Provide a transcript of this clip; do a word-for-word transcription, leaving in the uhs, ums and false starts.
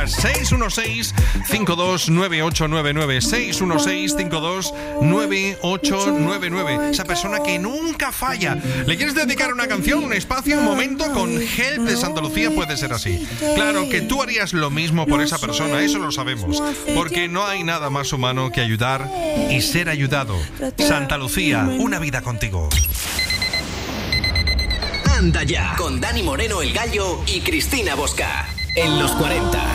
seis uno seis, cinco dos nueve ocho nueve nueve, seis uno seis, cinco dos nueve ocho nueve nueve. Esa persona que nunca falla. ¿Le quieres dedicar una canción, un espacio, un momento? Con Help de Santa Lucía puede ser así. Claro que tú harías lo mismo por esa persona, eso lo sabemos, porque no hay nada más humano que ayudar y ser ayudado. Santa Lucía, una vida contigo. Anda ya, con Dani Moreno el Gallo y Cristina Bosca. En los cuarenta.